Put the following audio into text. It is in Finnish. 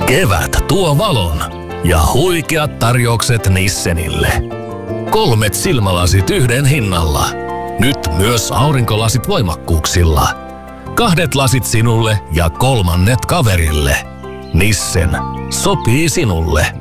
Kevät tuo valon ja huikeat tarjoukset Nissenille. 3 silmälasit yhden hinnalla. Nyt myös aurinkolasit voimakkuuksilla. 2 lasit sinulle ja 3 kaverille. Nissen sopii sinulle.